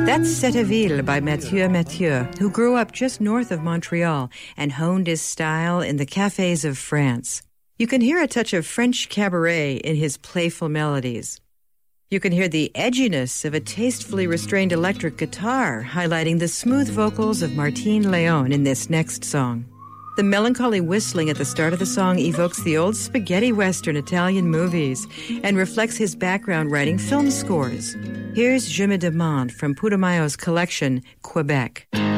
That's Seteville by Mathieu Mathieu, who grew up just north of Montreal and honed his style in the cafes of France. You can hear a touch of French cabaret in his playful melodies. You can hear the edginess of a tastefully restrained electric guitar, highlighting the smooth vocals of Martine Leon in this next song. The melancholy whistling at the start of the song evokes the old spaghetti western Italian movies and reflects his background writing film scores. Here's Je me demande from Putumayo's collection, Quebec.